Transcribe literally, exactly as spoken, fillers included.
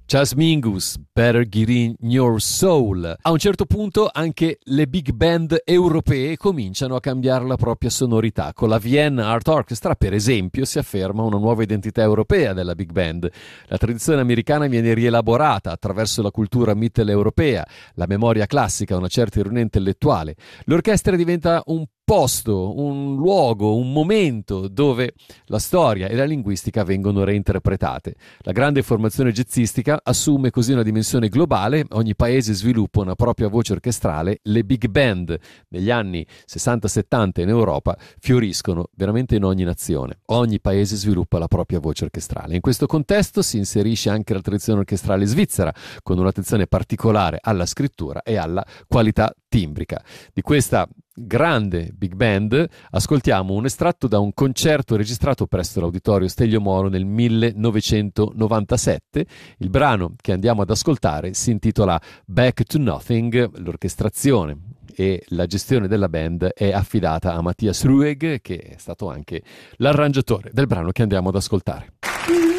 Charles Mingus, Better Get In Your Soul. A un certo punto anche le big band europee cominciano a cambiare la propria sonorità. Con la Vienna Art Orchestra, per esempio, si afferma una nuova identità europea della big band. La tradizione americana viene rielaborata attraverso la cultura mitteleuropea, la memoria classica, una certa ironia intellettuale. L'orchestra diventa un posto, un luogo, un momento dove la storia e la linguistica vengono reinterpretate. La grande formazione jazzistica assume così una dimensione globale, ogni paese sviluppa una propria voce orchestrale, le big band negli anni sessanta settanta in Europa fioriscono veramente in ogni nazione, ogni paese sviluppa la propria voce orchestrale. In questo contesto si inserisce anche la tradizione orchestrale svizzera, con un'attenzione particolare alla scrittura e alla qualità timbrica. Di questa grande big band ascoltiamo un estratto da un concerto registrato presso l'Auditorio Stelio Moro nel millenovecentonovantasette. Il brano che andiamo ad ascoltare si intitola Back to Nothing. L'orchestrazione e la gestione della band è affidata a Matthias Rueg, che è stato anche l'arrangiatore del brano che andiamo ad ascoltare.